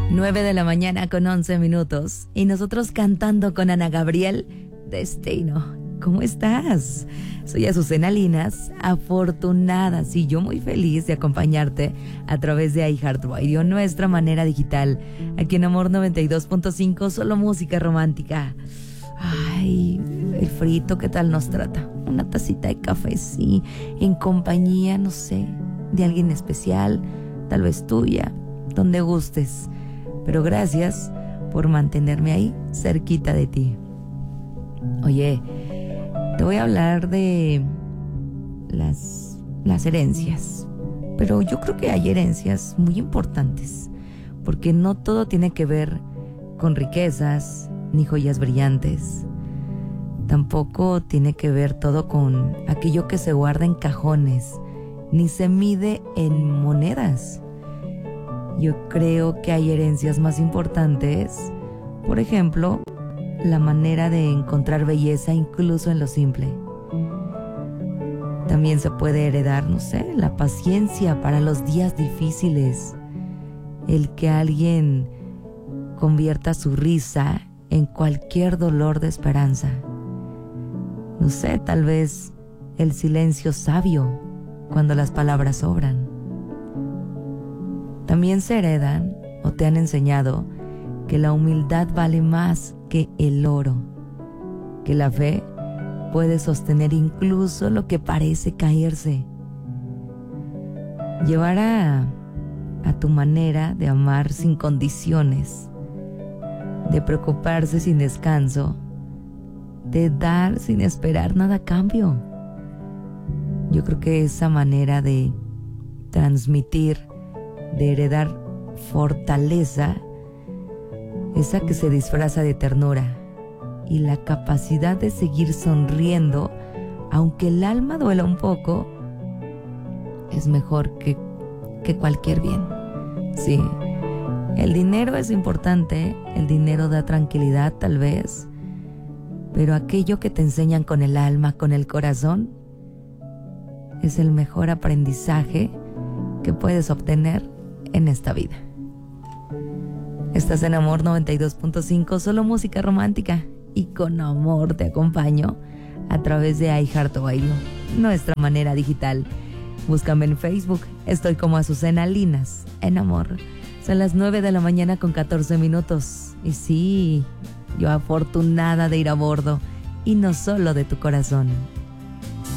9 de la mañana con 11 minutos. Y nosotros cantando con Ana Gabriel, Destino. ¿Cómo estás? Soy Azucena Linas, afortunada, sí, yo muy feliz de acompañarte a través de iHeartRadio, nuestra manera digital. Aquí en Amor 92.5, solo música romántica. Ay, el frito, ¿qué tal nos trata? Una tacita de café, sí, en compañía, no sé, de alguien especial, tal vez tuya, donde gustes. Pero gracias por mantenerme ahí, cerquita de ti. Oye, te voy a hablar de las herencias. Pero yo creo que hay herencias muy importantes, porque no todo tiene que ver con riquezas ni joyas brillantes. Tampoco tiene que ver todo con aquello que se guarda en cajones, ni se mide en monedas. Yo creo que hay herencias más importantes, por ejemplo, la manera de encontrar belleza incluso en lo simple. También se puede heredar, no sé, la paciencia para los días difíciles, el que alguien convierta su risa en cualquier dolor de esperanza. No sé, tal vez el silencio sabio cuando las palabras sobran. También se heredan o te han enseñado que la humildad vale más que el oro, que la fe puede sostener incluso lo que parece caerse. Llevar a tu manera de amar sin condiciones, de preocuparse sin descanso, de dar sin esperar nada a cambio. Yo creo que esa manera de transmitir, de heredar fortaleza, esa que se disfraza de ternura y la capacidad de seguir sonriendo aunque el alma duela un poco, es mejor que cualquier bien. Sí, el dinero es importante, el dinero da tranquilidad tal vez, pero aquello que te enseñan con el alma, con el corazón, es el mejor aprendizaje que puedes obtener en esta vida. Estás en Amor 92.5, solo música romántica, y con amor te acompaño a través de iHeartRadio, nuestra manera digital. Búscame en Facebook, estoy como Azucena Linas, en Amor. Son las 9 de la mañana con 14 minutos. Y sí, yo afortunada de ir a bordo, y no solo de tu corazón.